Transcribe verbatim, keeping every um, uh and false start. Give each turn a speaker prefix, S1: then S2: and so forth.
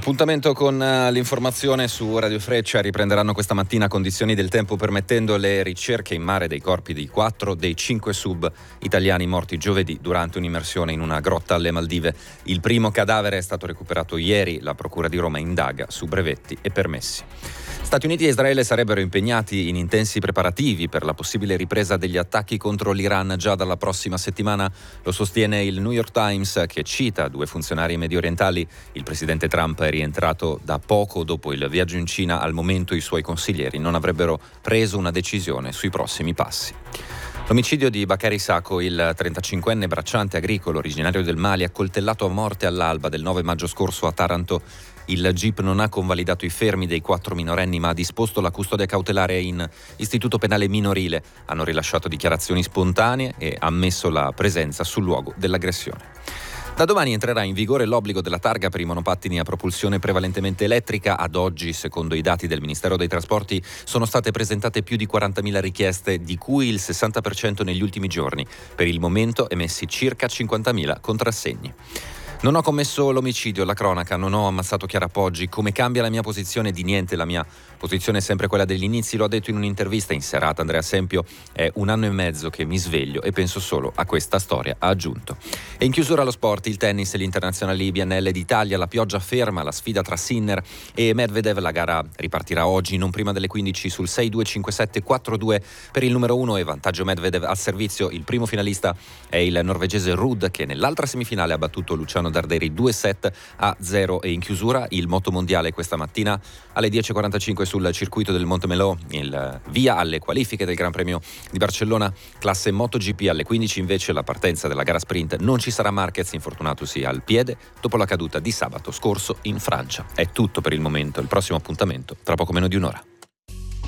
S1: Appuntamento con uh, l'informazione su Radio Freccia. Riprenderanno questa mattina, condizioni del tempo permettendo, le ricerche in mare dei corpi di quattro dei cinque sub italiani morti giovedì durante un'immersione in una grotta alle Maldive. Il primo cadavere è stato recuperato ieri. La Procura di Roma indaga su brevetti e permessi. Stati Uniti e Israele sarebbero impegnati in intensi preparativi per la possibile ripresa degli attacchi contro l'Iran già dalla prossima settimana. Lo sostiene il New York Times, che cita due funzionari mediorientali. Il presidente Trump è rientrato da poco dopo il viaggio in Cina. Al momento i suoi consiglieri non avrebbero preso una decisione sui prossimi passi. L'omicidio di Bakary Sacco, il trentacinquenne bracciante agricolo originario del Mali, accoltellato a morte all'alba del nove maggio scorso a Taranto. Il G I P non ha convalidato i fermi dei quattro minorenni, ma ha disposto la custodia cautelare in istituto penale minorile. Hanno rilasciato dichiarazioni spontanee e ammesso la presenza sul luogo dell'aggressione. Da domani entrerà in vigore l'obbligo della targa per i monopattini a propulsione prevalentemente elettrica. Ad oggi, secondo i dati del Ministero dei Trasporti, sono state presentate più di quarantamila richieste, di cui il sessanta per cento negli ultimi giorni. Per il momento emessi circa cinquantamila contrassegni. Non ho commesso l'omicidio, la cronaca, non ho ammazzato Chiara Poggi. Come cambia la mia posizione? Di niente, la mia posizione è sempre quella degli inizi, lo ha detto in un'intervista in serata Andrea Sempio. È un anno e mezzo che mi sveglio e penso solo a questa storia, ha aggiunto. E in chiusura lo sport, il tennis e l'internazionale B N L d'Italia, la pioggia ferma, la sfida tra Sinner e Medvedev. La gara ripartirà oggi non prima delle quindici sul sei due cinque sette quattro due per il numero uno e vantaggio Medvedev al servizio. Il primo finalista è il norvegese Ruud, che nell'altra semifinale ha battuto Luciano Darderi due set a zero. E in chiusura il motomondiale questa mattina alle dieci e quarantacinque sul circuito del Monte Melò, il via alle qualifiche del Gran Premio di Barcellona classe MotoGP. Alle quindici invece la partenza della gara sprint. Non ci sarà Marquez, infortunatosi al piede dopo la caduta di sabato scorso in Francia. È tutto per il momento, il prossimo appuntamento tra poco meno di un'ora.